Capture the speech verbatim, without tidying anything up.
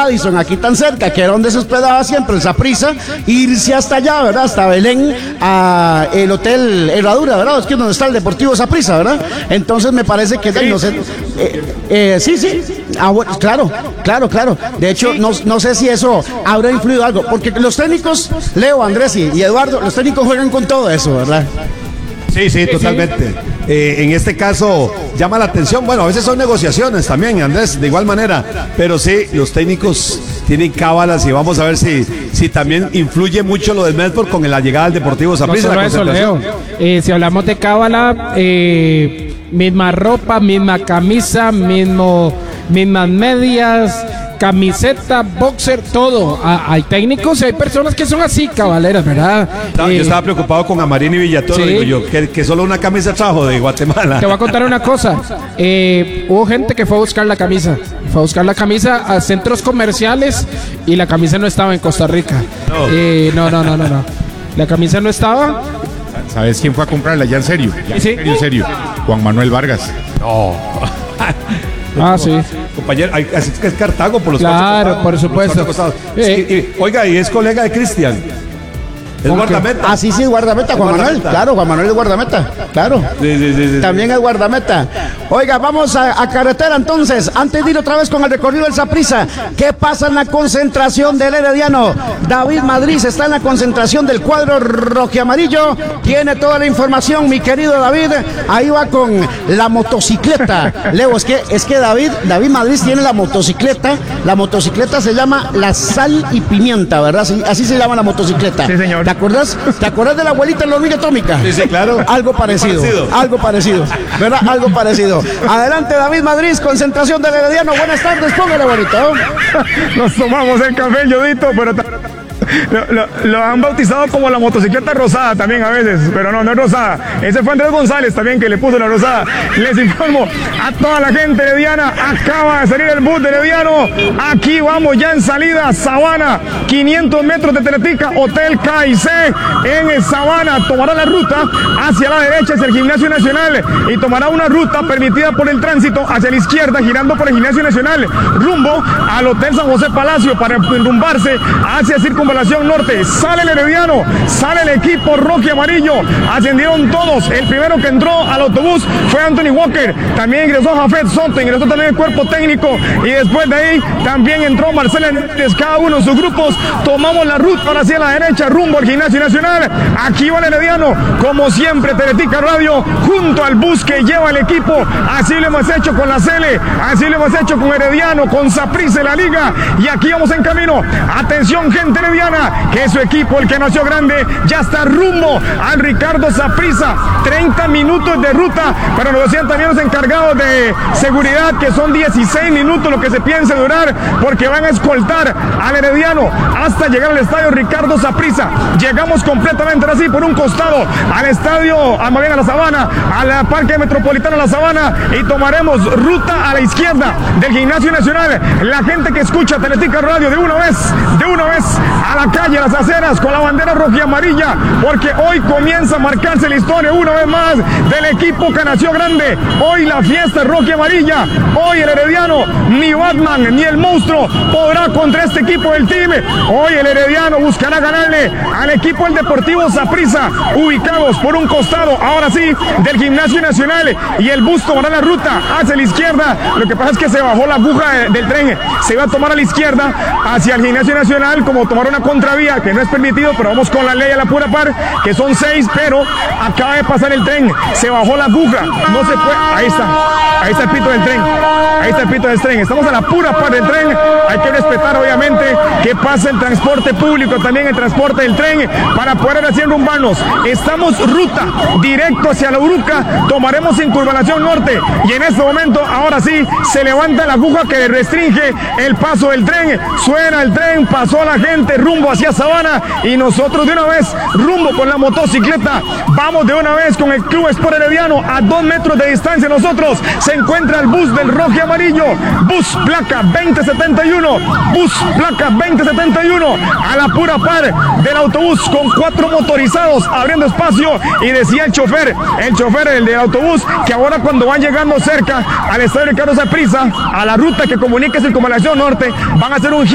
Radisson, aquí tan cerca, que era donde se hospedaba siempre el Saprissa, irse hasta allá, ¿verdad? Hasta Belén, a el Hotel Herradura, ¿verdad? Es que es donde está el Deportivo Saprissa, ¿verdad? Entonces me parece que, sí, no sé, eh, eh, sí, sí, ah, bueno, claro, claro, claro. De hecho, no, no sé si eso habrá influido algo, porque los técnicos, Leo, Andrés y, y Eduardo, los técnicos juegan con todo eso, ¿verdad? Sí, sí, totalmente. Eh, en este caso llama la atención, bueno, a veces son negociaciones también, Andrés, de igual manera, pero sí, los técnicos tienen cábalas y vamos a ver si, si también influye mucho lo del Medford con la llegada del Deportivo Saprissa. No solo eso, Leo, eh, si hablamos de cábala, eh, misma ropa, misma camisa, mismo, mismas medias, camiseta, boxer, todo. Ah, hay técnicos y hay personas que son así, cabaleras, ¿verdad? No, eh, yo estaba preocupado con Amarín y Villatoro, sí, digo yo, que, que solo una camisa trajo de Guatemala. Te voy a contar una cosa. Eh, hubo gente que fue a buscar la camisa. Fue a buscar la camisa a centros comerciales y la camisa no estaba en Costa Rica. No, eh, no, no, no, no, no. La camisa no estaba. ¿Sabes quién fue a comprarla ya en serio? Ya, ¿Sí? En serio, en serio. Juan Manuel Vargas. No. Ah, sí. Compañero, así es que es Cartago por los Claro, por supuesto. Eh, y, y, oiga, y es colega de Cristian. Es guardameta. Ah, sí, sí, guardameta, Juan Manuel. Claro, Juan Manuel es guardameta. Claro. Sí, sí, sí, sí, también es guardameta. Oiga, vamos a, a carretera entonces. Antes de ir otra vez con el recorrido del Saprissa, ¿qué pasa en la concentración del Herediano? David Madrid está en la concentración del cuadro rojiamarillo. Tiene toda la información, mi querido David. Ahí va con la motocicleta. Leo, es que, es que David, David Madrid tiene la motocicleta. La motocicleta se llama la sal y pimienta, ¿verdad? Así, así se llama la motocicleta. Sí, señor. ¿Te acuerdas? ¿Te acuerdas de la abuelita en la hormiga atómica? Sí, sí, claro. Algo parecido, parecido. Algo parecido. ¿Verdad? Algo parecido. Adelante, David Madrid, concentración del Herediano. Buenas tardes, póngale, abuelito. Nos tomamos el café, Yodito, pero... Lo, lo, lo han bautizado como la motocicleta rosada también a veces, pero no, no es rosada. Ese fue Andrés González también que le puso la rosada. Les informo a toda la gente herediana, acaba de salir el bus de Herediano. Aquí vamos ya en salida, Sabana, quinientos metros de Teletica, Hotel K y C en Sabana. Tomará la ruta hacia la derecha, hacia el Gimnasio Nacional, y tomará una ruta permitida por el tránsito hacia la izquierda, girando por el Gimnasio Nacional, rumbo al Hotel San José Palacio para enrumbarse hacia Circunvalación Norte. Sale el Herediano, sale el equipo rojo y amarillo. Ascendieron todos. El primero que entró al autobús fue Anthony Walker. También ingresó Jafet Soto, ingresó también el cuerpo técnico. Y después de ahí también entró Marcelo Hernández. Cada uno de sus grupos. Tomamos la ruta hacia la derecha, rumbo al Gimnasio Nacional. Aquí va el Herediano, como siempre, Teletica Radio, junto al bus que lleva el equipo. Así lo hemos hecho con la Cele, así lo hemos hecho con Herediano, con Saprissa en la liga. Y aquí vamos en camino. Atención, gente herediana, que su equipo, el que nació grande, ya está rumbo al Ricardo Saprissa. treinta minutos de ruta, pero nos decían también los encargados de seguridad que son dieciséis minutos lo que se piensa durar, porque van a escoltar al Herediano hasta llegar al estadio Ricardo Saprissa. Llegamos completamente así por un costado al estadio, a Magdalena La Sabana, al Parque Metropolitano La Sabana, y tomaremos ruta a la izquierda del Gimnasio Nacional. La gente que escucha Teletica Radio, de una vez, de una vez a la calle, a las aceras, con la bandera roja y amarilla, porque hoy comienza a marcarse la historia una vez más del equipo que nació grande. Hoy la fiesta es roja y amarilla. Hoy el Herediano, ni Batman ni el monstruo podrá contra este equipo del team. Hoy el Herediano buscará ganarle al equipo del Deportivo Saprissa, ubicados por un costado, ahora sí, del Gimnasio Nacional, y el bus tomará la ruta hacia la izquierda. Lo que pasa es que se bajó la aguja de, del tren, se iba a tomar a la izquierda hacia el Gimnasio Nacional, como tomar una contravía, que no es permitido, pero vamos con la ley a la pura par, que son seis, pero acaba de pasar el tren, se bajó la aguja, no se puede, ahí está, ahí está el pito del tren, ahí está el pito del tren, estamos a la pura par del tren. Hay que respetar obviamente que pasa el transporte público, también el transporte del tren, para poder así enrumbarnos. Estamos ruta directo hacia la Uruca, tomaremos Circunvalación Norte, y en este momento, ahora sí, se levanta la aguja que restringe el paso del tren, suena el tren, pasó la gente rumbo hacia Sabana, y nosotros de una vez rumbo con la motocicleta. Vamos de una vez con el Club Sport Herediano, a dos metros de distancia nosotros se encuentra el bus del rojo y amarillo, bus placa veinte setenta y uno, bus placa veinte setenta y uno, a la pura par del autobús, con cuatro motorizados abriendo espacio. Y decía el chofer, el chofer el del autobús, que ahora cuando van llegando cerca al estadio Ricardo Saprissa, a la ruta que comunica Circunvalación Norte, van a hacer un giro